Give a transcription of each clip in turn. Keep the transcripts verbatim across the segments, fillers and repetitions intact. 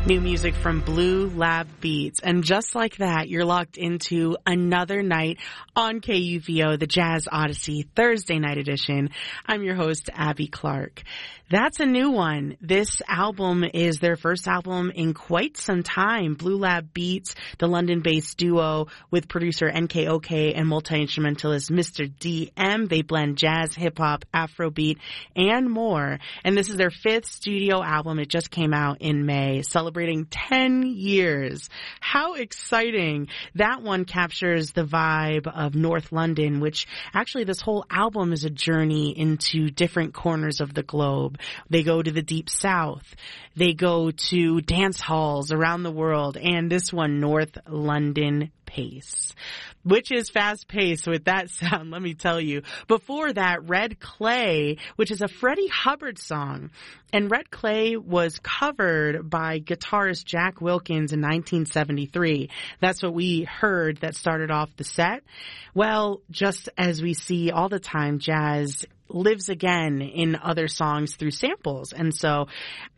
New music from Blue Lab Beats. And just like that, you're locked into another night on K U V O, the Jazz Odyssey Thursday night edition. I'm your host, Abby Clark. That's a new one. This album is their first album in quite some time. Blue Lab Beats, the London-based duo with producer N K O K and multi-instrumentalist Mister D M. They blend jazz, hip-hop, Afrobeat, and more. And this is their fifth studio album. It just came out in May, celebrating ten years. How exciting. That one captures the vibe of North London, which actually this whole album is a journey into different corners of the globe. They go to the Deep South. They go to dance halls around the world. And this one, North London Pace, which is fast paced with that sound, let me tell you. Before that, Red Clay, which is a Freddie Hubbard song. And Red Clay was covered by guitarist Jack Wilkins in nineteen seventy-three. That's what we heard that started off the set. Well, just as we see all the time, jazz lives again in other songs through samples. And so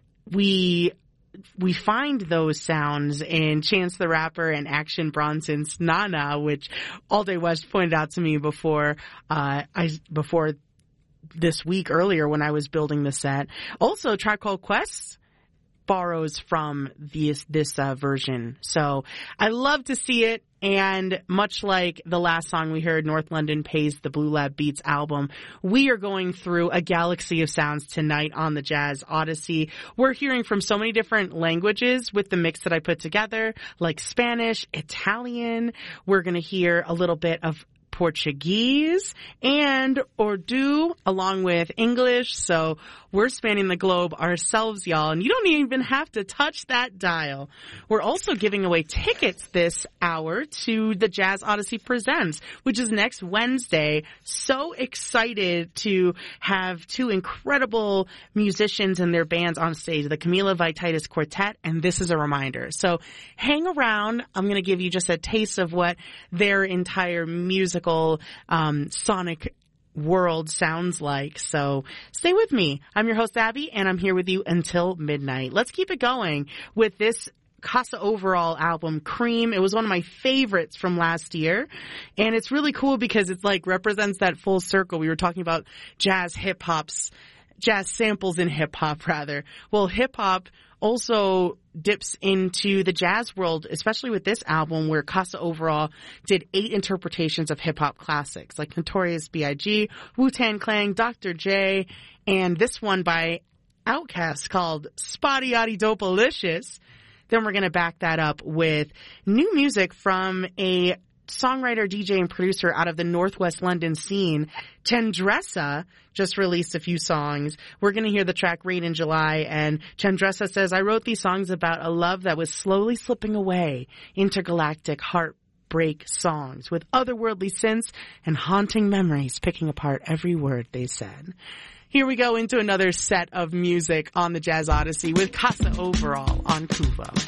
we we find those sounds in Chance the Rapper and Action Bronson's Nana, which All Day West pointed out to me before uh I before this week earlier when I was building the set. Also, Tribe Called Quest borrows from this this uh, version. So I love to see it. And much like the last song we heard, North London Pace, the Blue Lab Beats album, we are going through a galaxy of sounds tonight on the Jazz Odyssey. We're hearing from so many different languages with the mix that I put together, like Spanish, Italian. We're going to hear a little bit of Portuguese and Urdu along with English. So we're spanning the globe ourselves, y'all, and you don't even have to touch that dial. We're also giving away tickets this hour to the Jazz Odyssey Presents, which is next Wednesday. So excited to have two incredible musicians and their bands on stage, the Camila Vititis Quartet, and This Is a Reminder. So hang around. I'm going to give you just a taste of what their entire musical um, sonic world sounds like. So stay with me. I'm your host, Abby, and I'm here with you until midnight. Let's keep it going with this Casa Overall album, Cream. It was one of my favorites from last year. And it's really cool because it's like represents that full circle. We were talking about jazz hip hops, jazz samples in hip hop rather. Well, hip hop also dips into the jazz world, especially with this album where Casa Overall did eight interpretations of hip-hop classics like Notorious B I G, Wu-Tang Clan, Doctor J, and this one by Outkast called Spotty Yachty Dopalicious. Then we're going to back that up with new music from a songwriter, D J, and producer out of the Northwest London scene. Chandressa just released a few songs. We're going to hear the track Rain in July, and Chandressa says, I wrote these songs about a love that was slowly slipping away, intergalactic heartbreak songs with otherworldly synths and haunting memories picking apart every word they said. Here we go into another set of music on the Jazz Odyssey with Casa Overall on Kuvo.